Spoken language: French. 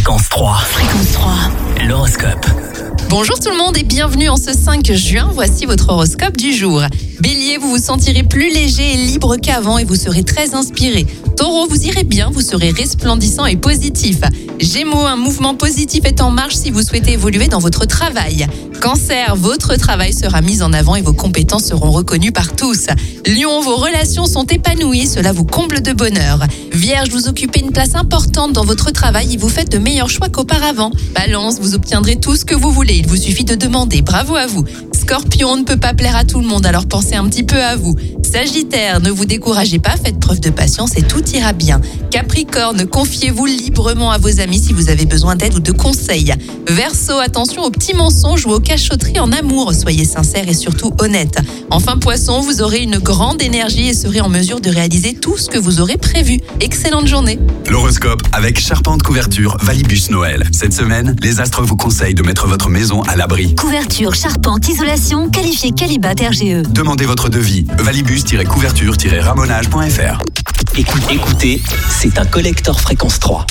Fréquence 3. Fréquence 3. L'horoscope. Bonjour tout le monde et bienvenue en ce 5 juin, voici votre horoscope du jour. Bélier, vous vous sentirez plus léger et libre qu'avant et vous serez très inspiré. Taureau, vous irez bien, vous serez resplendissant et positif. Gémeaux, un mouvement positif est en marche si vous souhaitez évoluer dans votre travail. Cancer, votre travail sera mis en avant et vos compétences seront reconnues par tous. Lion, vos relations sont épanouies, cela vous comble de bonheur. Vierge, vous occupez une place importante dans votre travail et vous faites de meilleurs choix qu'auparavant. Balance, vous obtiendrez tout ce que vous voulez, il vous suffit de demander, bravo à vous. Scorpion, on ne peut pas plaire à tout le monde, alors pensez un petit peu à vous. Sagittaire, ne vous découragez pas, faites preuve de patience et tout ira bien. Capricorne, confiez-vous librement à vos amis si vous avez besoin d'aide ou de conseils. Verseau, attention aux petits mensonges ou aux cachotteries en amour, soyez sincère et surtout honnête. Enfin Poisson, vous aurez une grande énergie et serez en mesure de réaliser tout ce que vous aurez prévu. Excellente journée. L'horoscope avec Charpente Couverture Valibus Noël. Cette semaine, les astres vous conseillent de mettre votre maison à l'abri. Couverture, charpente, isolation, qualifié Qualibat RGE. Demandez votre devis. Valibus-couverture-ramonage.fr. Écoutez, c'est un collector Fréquence 3.